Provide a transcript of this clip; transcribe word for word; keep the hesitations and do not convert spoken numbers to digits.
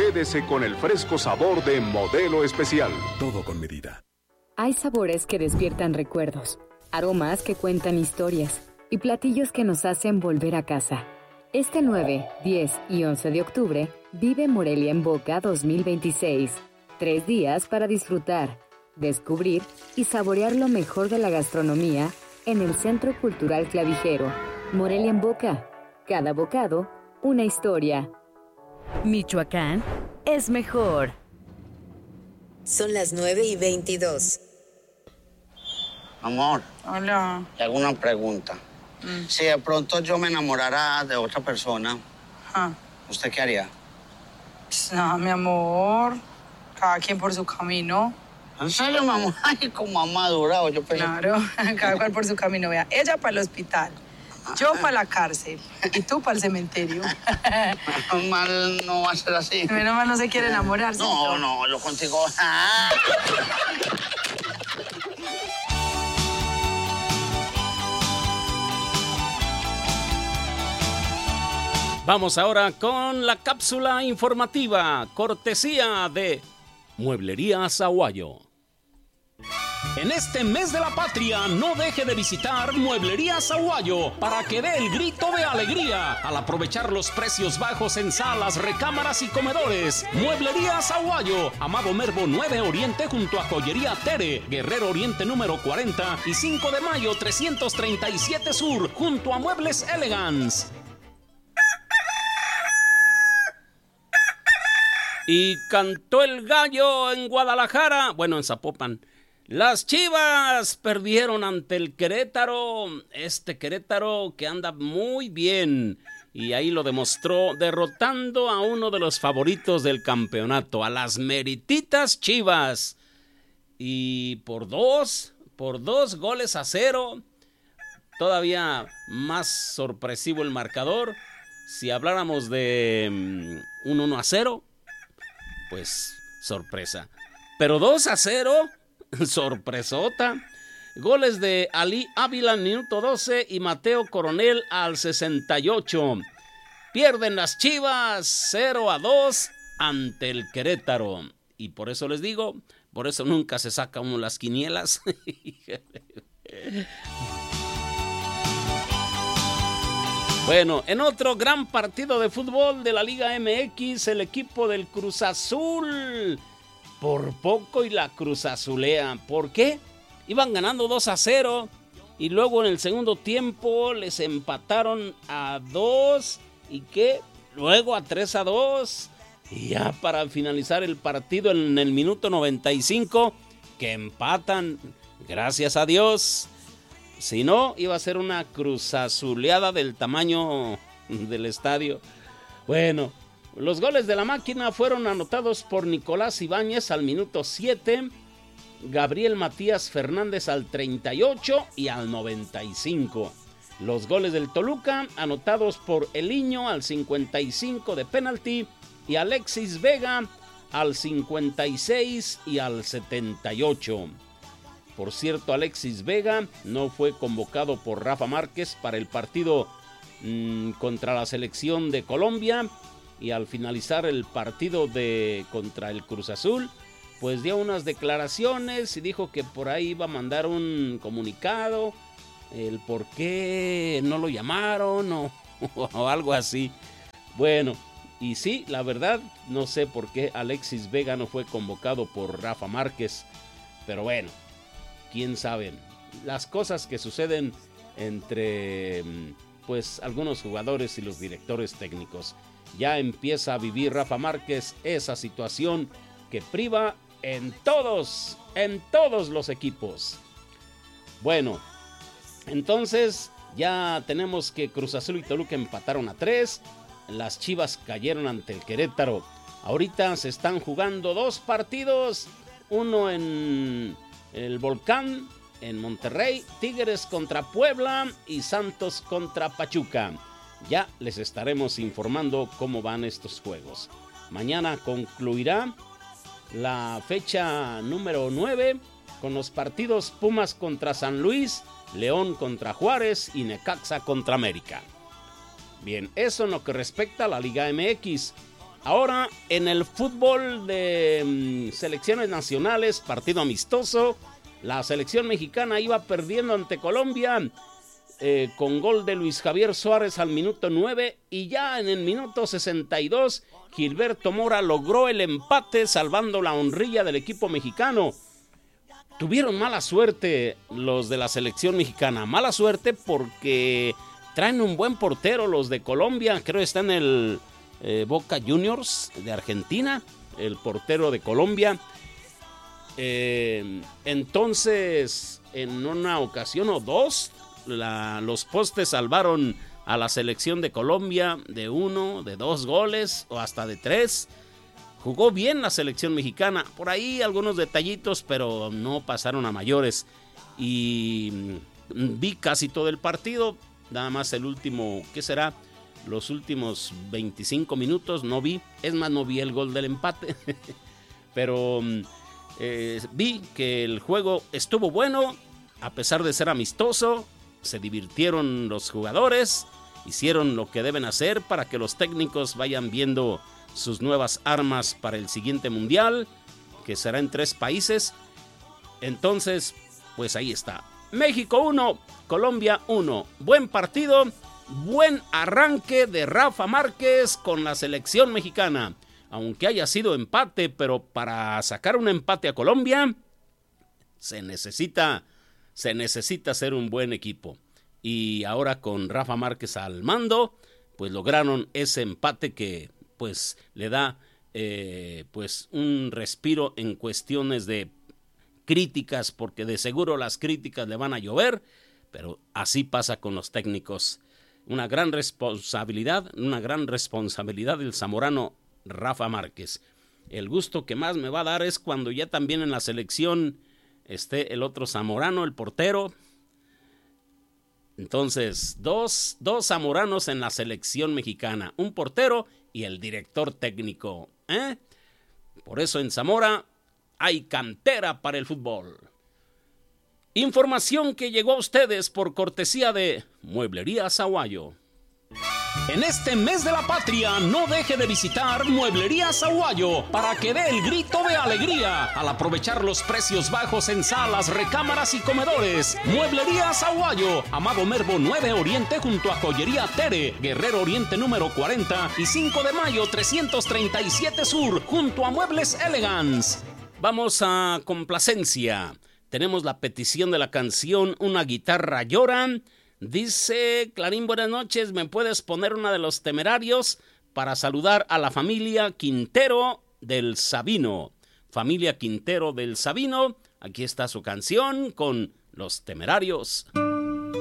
Quédese con el fresco sabor de Modelo Especial. Todo con medida. Hay sabores que despiertan recuerdos, aromas que cuentan historias y platillos que nos hacen volver a casa. Este nueve, diez y once de octubre, vive Morelia en Boca dos mil veintiséis. Tres días para disfrutar, descubrir y saborear lo mejor de la gastronomía en el Centro Cultural Clavijero. Morelia en Boca. Cada bocado, una historia. Michoacán es mejor. Son las nueve y veintidós. Amor. Hola. Te hago una pregunta. Mm. Si de pronto yo me enamorara de otra persona, ah. ¿usted qué haría? Pues nada, mi amor. Cada quien por su camino. ¿En serio, mamá? Ay, como ha madurado. Yo pensé... Claro, cada cual por su camino. Vea, ella para el hospital, yo para la cárcel y tú para el cementerio. Menos mal no va a ser así. Menos mal no se quiere enamorar. No, no, yo contigo... Ah. Vamos ahora con la cápsula informativa, cortesía de Mueblería Zaguayo. En este mes de la patria, no deje de visitar Mueblería Zaguayo para que dé el grito de alegría al aprovechar los precios bajos en salas, recámaras y comedores. Mueblería Zaguayo, Amado Mervo nueve Oriente junto a Joyería Tere, Guerrero Oriente número cuarenta y cinco de mayo trescientos treinta y siete Sur junto a Muebles Elegance. Y cantó el gallo en Guadalajara, bueno, en Zapopan. Las Chivas perdieron ante el Querétaro, este Querétaro que anda muy bien. Y ahí lo demostró derrotando a uno de los favoritos del campeonato, a las merititas Chivas. Y por dos, por dos goles a cero, todavía más sorpresivo el marcador. Si habláramos de um, un uno a cero, pues sorpresa. Pero dos a cero, sorpresota. Goles de Ali Ávila al minuto doce y Mateo Coronel al sesenta y ocho. Pierden las Chivas cero a dos ante el Querétaro. Y por eso les digo, por eso nunca se saca uno las quinielas. Bueno, en otro gran partido de fútbol de la Liga M X, el equipo del Cruz Azul por poco y la Cruz Azulea. ¿Por qué? Iban ganando dos a cero y luego en el segundo tiempo les empataron a dos y ¿qué? Luego a tres a dos y ya para finalizar el partido en el minuto noventa y cinco que empatan, gracias a Dios. Si no, iba a ser una cruzazuleada del tamaño del estadio. Bueno, los goles de la máquina fueron anotados por Nicolás Ibáñez al minuto siete, Gabriel Matías Fernández al treinta y ocho y al noventa y cinco. Los goles del Toluca anotados por Eliño al cincuenta y cinco de penalti y Alexis Vega al cincuenta y seis y al setenta y ocho. Por cierto, Alexis Vega no fue convocado por Rafa Márquez para el partido mmm, contra la selección de Colombia y al finalizar el partido de contra el Cruz Azul, pues dio unas declaraciones y dijo que por ahí iba a mandar un comunicado, el por qué no lo llamaron o, o algo así. Bueno, y sí, la verdad, no sé por qué Alexis Vega no fue convocado por Rafa Márquez, pero bueno. Quién sabe, las cosas que suceden entre pues algunos jugadores y los directores técnicos. Ya empieza a vivir Rafa Márquez esa situación que priva en todos, en todos los equipos. Bueno, entonces ya tenemos que Cruz Azul y Toluca empataron a tres. Las Chivas cayeron ante el Querétaro. Ahorita se están jugando dos partidos, uno en el Volcán en Monterrey, Tigres contra Puebla y Santos contra Pachuca. Ya les estaremos informando cómo van estos juegos. Mañana concluirá la fecha número nueve con los partidos Pumas contra San Luis, León contra Juárez y Necaxa contra América. Bien, eso en lo que respecta a la Liga M X. Ahora en el fútbol de um, selecciones nacionales, partido amistoso, la selección mexicana iba perdiendo ante Colombia eh, con gol de Luis Javier Suárez al minuto nueve y ya en el minuto sesenta y dos Gilberto Mora logró el empate salvando la honrilla del equipo mexicano. Tuvieron mala suerte los de la selección mexicana, mala suerte porque traen un buen portero los de Colombia, creo que está en el eh, Boca Juniors de Argentina, el portero de Colombia. Eh, entonces, en una ocasión o dos, la, los postes salvaron a la selección de Colombia de uno, de dos goles o hasta de tres. Jugó bien la selección mexicana, por ahí algunos detallitos, pero no pasaron a mayores. Y vi casi todo el partido, nada más el último, ¿qué será? Los últimos veinticinco minutos no vi, es más, no vi el gol del empate, pero eh, vi que el juego estuvo bueno, a pesar de ser amistoso, se divirtieron los jugadores, hicieron lo que deben hacer para que los técnicos vayan viendo sus nuevas armas para el siguiente mundial, que será en tres países. Entonces, pues ahí está. México uno, Colombia uno. Buen partido, buen arranque de Rafa Márquez con la selección mexicana. Aunque haya sido empate, pero para sacar un empate a Colombia, se necesita, se necesita ser un buen equipo. Y ahora con Rafa Márquez al mando, pues lograron ese empate que pues le da eh, pues un respiro en cuestiones de críticas, porque de seguro las críticas le van a llover, pero así pasa con los técnicos. Una gran responsabilidad, una gran responsabilidad del zamorano Rafa Márquez. El gusto que más me va a dar es cuando ya también en la selección esté el otro zamorano, el portero. Entonces, dos, dos zamoranos en la selección mexicana, un portero y el director técnico, ¿eh? Por eso en Zamora hay cantera para el fútbol. Información que llegó a ustedes por cortesía de Mueblería Sahuayo. En este mes de la patria, no deje de visitar Mueblería Sahuayo para que dé el grito de alegría al aprovechar los precios bajos en salas, recámaras y comedores. Mueblería Sahuayo, Amado Mervo nueve Oriente junto a Joyería Tere, Guerrero Oriente número cuarenta y cinco de mayo trescientos treinta y siete Sur junto a Muebles Elegance. Vamos a complacencia. Tenemos la petición de la canción Una guitarra llora. Dice Clarín, buenas noches, ¿me puedes poner una de Los Temerarios para saludar a la familia Quintero del Sabino? Familia Quintero del Sabino, aquí está su canción con Los Temerarios.